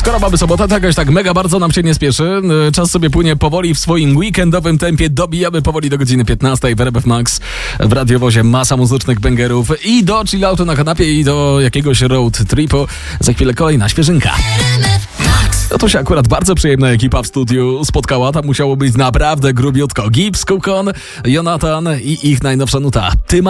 Skoro mamy sobotę, to jakoś tak mega bardzo nam się nie spieszy. Czas sobie płynie powoli w swoim weekendowym tempie. Dobijamy powoli do godziny 15 w RMF Max. W radiowozie masa muzycznych bangerów i do chilloutu na kanapie i do jakiegoś road tripu. Za chwilę kolejna świeżynka. No to się akurat bardzo przyjemna ekipa w studiu spotkała. Tam musiało być naprawdę grubiutko. Gibbs, Kukon, Jonathan i ich najnowsza nuta. Ty